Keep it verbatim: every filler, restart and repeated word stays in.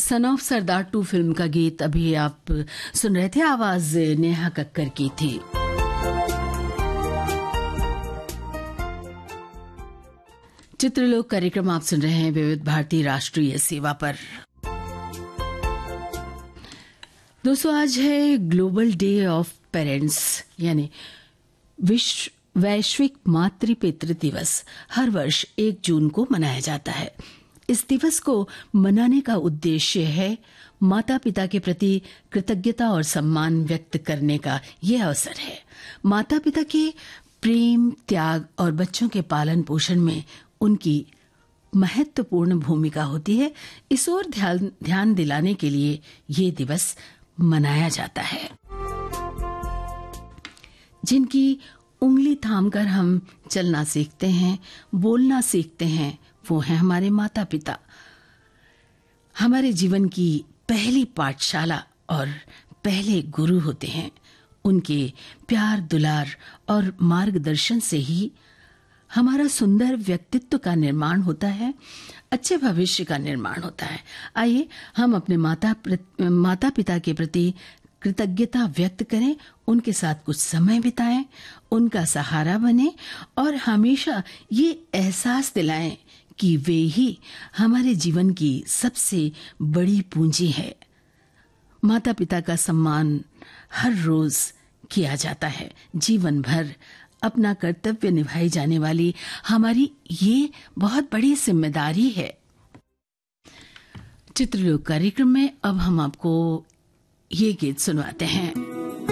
Son of Sardar to film का गीत अभी आप सुन रहे थे। आवाज नेहा कक्कर की थी। चित्रलोक कार्यक्रम आप सुन रहे हैं विविध भारती राष्ट्रीय सेवा पर। दोस्तों, आज है ग्लोबल डे ऑफ पेरेंट्स यानी विश्व वैश्विक मातृ पितृ दिवस। हर वर्ष एक जून को मनाया जाता है। इस दिवस को मनाने का उद्देश्य है माता पिता के प्रति कृतज्ञता और सम्मान व्यक्त करने का ये अवसर है। माता पिता के प्रेम, त्याग और बच्चों के पालन पोषण में उनकी महत्वपूर्ण भूमिका होती है। इस ओर ध्यान ध्यान दिलाने के लिए ये दिवस मनाया जाता है। जिनकी उंगली थामकर हम चलना सीखते हैं, बोलना सीखते हैं, वो हैं हमारे माता पिता। हमारे जीवन की पहली पाठशाला और पहले गुरु होते हैं। उनके प्यार, दुलार और मार्गदर्शन से ही हमारा सुंदर व्यक्तित्व का निर्माण होता है, अच्छे भविष्य का निर्माण होता है। आइए हम अपने माता माता पिता के प्रति कृतज्ञता व्यक्त करें, उनके साथ कुछ समय बिताएं, उनका सहारा बने और हमेशा ये एहसास दिलाएं कि वे ही हमारे जीवन की सबसे बड़ी पूंजी है। माता पिता का सम्मान हर रोज किया जाता है। जीवन भर अपना कर्तव्य निभाई जाने वाली हमारी ये बहुत बड़ी जिम्मेदारी है। चित्रलोक कार्यक्रम में अब हम आपको ये गीत सुनवाते हैं।